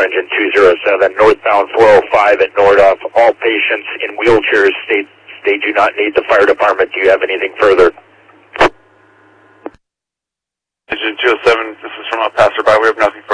Metro Engine 207, northbound 405 at Nordoff. All patients in wheelchairs state they do not need the fire department. Do you have anything further? Engine 207, this is from a passerby. We have nothing further.